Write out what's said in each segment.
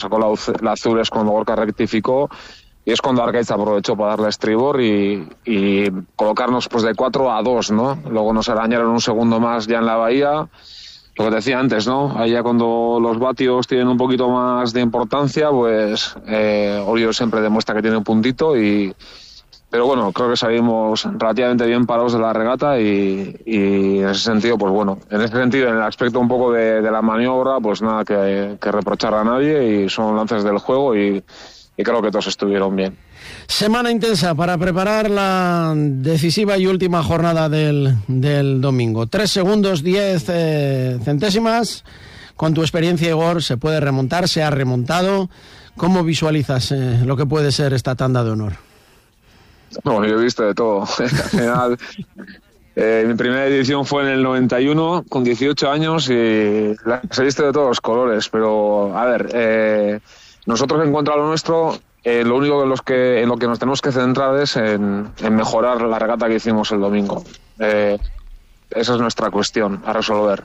sacó la azul es cuando Gorka rectificó, y es cuando Arkaitz aprovechó para darle estribor y colocarnos pues de 4-2, ¿no? Luego nos arañaron un segundo más ya en la bahía. Lo que te decía antes, ¿no? Ahí ya cuando los vatios tienen un poquito más de importancia, pues Orio siempre demuestra que tiene un puntito pero bueno, creo que salimos relativamente bien parados de la regata y en ese sentido, pues bueno, en el aspecto un poco de la maniobra, pues nada que reprochar a nadie, y son lances del juego y creo que todos estuvieron bien. Semana intensa para preparar la decisiva y última jornada del domingo. 3 segundos 10 centésimas. Con tu experiencia, Igor, ¿se puede remontar? ¿Se ha remontado? ¿Cómo visualizas lo que puede ser esta tanda de honor? Bueno, yo he visto de todo. Al final, mi primera edición fue en el 91, con 18 años, y las he visto de todos los colores. Pero, a ver, nosotros en cuanto a lo nuestro, lo único en lo que nos tenemos que centrar es en mejorar la regata que hicimos el domingo. Esa es nuestra cuestión a resolver.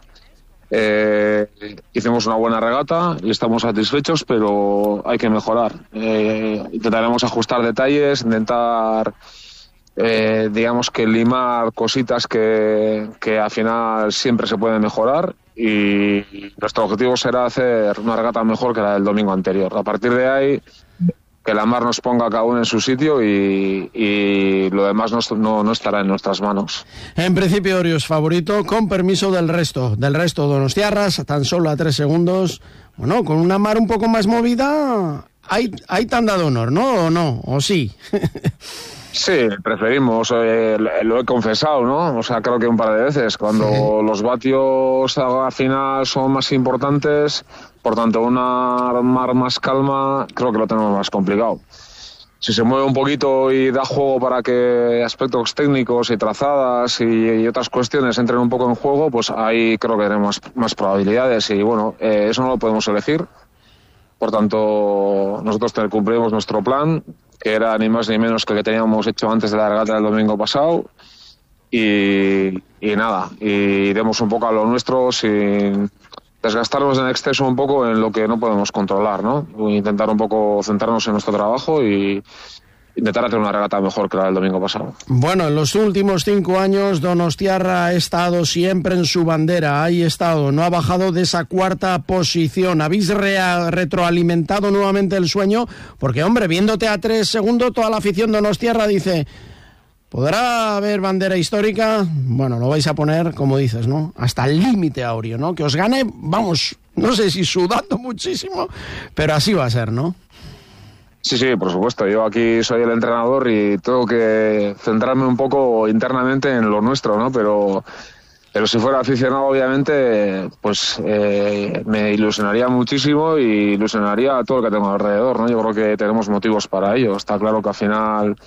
Hicimos una buena regata y estamos satisfechos, pero hay que mejorar. Intentaremos ajustar detalles, intentar digamos que limar cositas que al final siempre se pueden mejorar, y nuestro objetivo será hacer una regata mejor que la del domingo anterior. A partir de ahí, que la mar nos ponga cada uno en su sitio y lo demás no estará en nuestras manos. En principio, Orio es favorito, con permiso del resto donostiarras, tan solo a 3 segundos. Bueno, con una mar un poco más movida, hay tanda de honor, ¿no? ¿O no? ¿O sí? Sí, preferimos, lo he confesado, ¿no? O sea, creo que un par de veces, cuando los vatios al final son más importantes, por tanto una mar más calma, creo que lo tenemos más complicado. Si se mueve un poquito y da juego para que aspectos técnicos y trazadas y otras cuestiones entren un poco en juego, pues ahí creo que tenemos más probabilidades, y bueno, eso no lo podemos elegir. Por tanto, nosotros cumplimos nuestro plan, que era ni más ni menos que el que teníamos hecho antes de la regata del domingo pasado, y nada, y iremos un poco a lo nuestro sin desgastarnos en exceso un poco en lo que no podemos controlar, ¿no? Intentar un poco centrarnos en nuestro trabajo y intentar hacer una regata mejor que la del domingo pasado. Bueno, en los últimos 5 años Donostiarra ha estado siempre en su bandera, ahí ha estado, no ha bajado de esa 4ª posición. Habéis retroalimentado nuevamente el sueño, porque hombre, viéndote a 3 segundos, toda la afición Donostiarra dice: ¿podrá haber bandera histórica? Bueno, lo vais a poner, como dices, ¿no? Hasta el límite, Aureo, ¿no? Que os gane, vamos, no sé si sudando muchísimo, pero así va a ser, ¿no? Sí, por supuesto. Yo aquí soy el entrenador y tengo que centrarme un poco internamente en lo nuestro, ¿no? Pero si fuera aficionado, obviamente, pues me ilusionaría muchísimo y ilusionaría a todo lo que tengo alrededor, ¿no? Yo creo que tenemos motivos para ello. Está claro que al final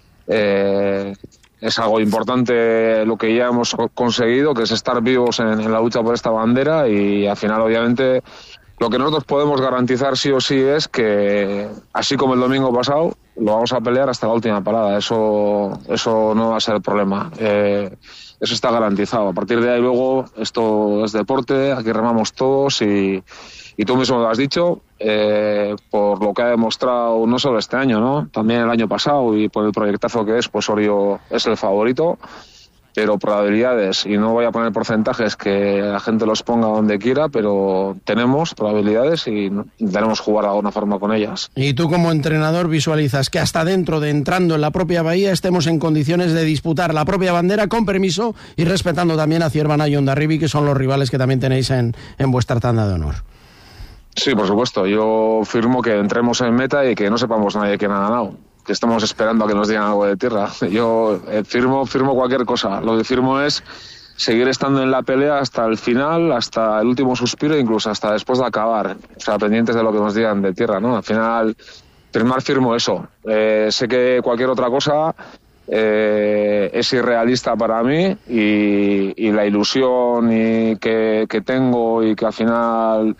es algo importante lo que ya hemos conseguido, que es estar vivos en la lucha por esta bandera, y al final, obviamente, lo que nosotros podemos garantizar sí o sí es que, así como el domingo pasado, lo vamos a pelear hasta la última parada. Eso no va a ser el problema. Eso está garantizado. A partir de ahí, luego, esto es deporte, aquí remamos todos, y tú mismo lo has dicho, por lo que ha demostrado no solo este año, ¿no? También el año pasado, y por el proyectazo que es, pues Orio es el favorito. Pero probabilidades, y no voy a poner porcentajes que la gente los ponga donde quiera, pero tenemos probabilidades y intentaremos jugar de alguna forma con ellas. Y tú, como entrenador, visualizas que hasta entrando en la propia bahía, estemos en condiciones de disputar la propia bandera con permiso y respetando también a Ciervana y Hondarribia, que son los rivales que también tenéis en vuestra tanda de honor. Sí, por supuesto. Yo firmo que entremos en meta y que no sepamos nadie quién ha ganado, que estamos esperando a que nos digan algo de tierra. Yo firmo cualquier cosa. Lo que firmo es seguir estando en la pelea hasta el final, hasta el último suspiro, incluso hasta después de acabar. O sea, pendientes de lo que nos digan de tierra, ¿no? Al final, firmo eso. Sé que cualquier otra cosa es irrealista para mí, y la ilusión que tengo, y que al final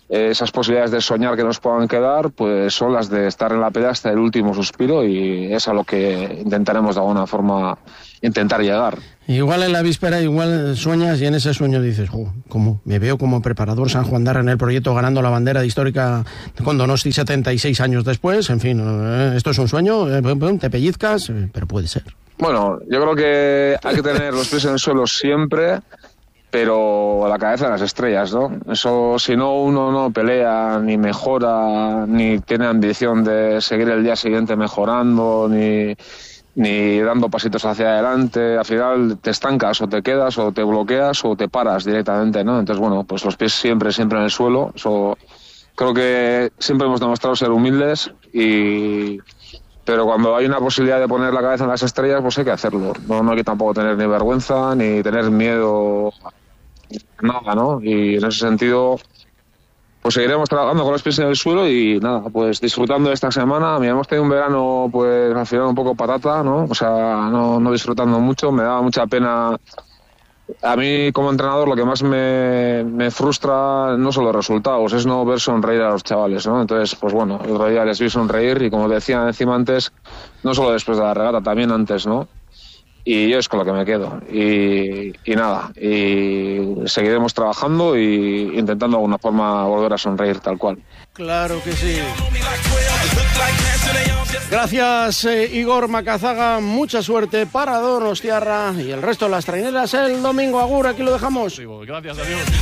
esas posibilidades de soñar que nos puedan quedar, pues son las de estar en la pelea hasta el último suspiro, y es a lo que intentaremos de alguna forma intentar llegar. Igual en la víspera, igual sueñas y en ese sueño dices, ¿cómo? Me veo como preparador San Juan Darra en el proyecto ganando la bandera histórica con Donosti 76 años después. En fin, esto es un sueño, te pellizcas, pero puede ser. Bueno, yo creo que hay que tener los pies en el suelo siempre, pero la cabeza en las estrellas, ¿no? Eso, si no, uno no pelea, ni mejora, ni tiene ambición de seguir el día siguiente mejorando, ni dando pasitos hacia adelante. Al final te estancas, o te quedas, o te bloqueas, o te paras directamente, ¿no? Entonces, bueno, pues los pies siempre en el suelo. Eso, creo que siempre hemos demostrado ser humildes, pero cuando hay una posibilidad de poner la cabeza en las estrellas, pues hay que hacerlo. No hay que tampoco tener ni vergüenza, ni tener miedo, nada, ¿no? Y en ese sentido, pues seguiremos trabajando con los pies en el suelo y nada, pues disfrutando de esta semana. Hemos tenido un verano, pues al final un poco patata, ¿no? O sea, no disfrutando mucho. Me daba mucha pena. A mí, como entrenador, lo que más me frustra no son los resultados, es no ver sonreír a los chavales, ¿no? Entonces, pues bueno, el otro día les vi sonreír y, como decía encima antes, no solo después de la regata, también antes, ¿no? Y yo es con lo que me quedo. Y nada, y seguiremos trabajando y intentando de alguna forma volver a sonreír tal cual. Claro que sí. Gracias, Igor Macazaga. Mucha suerte para Donostiarra y el resto de las traineras el domingo. Agur, aquí lo dejamos. Gracias, adiós.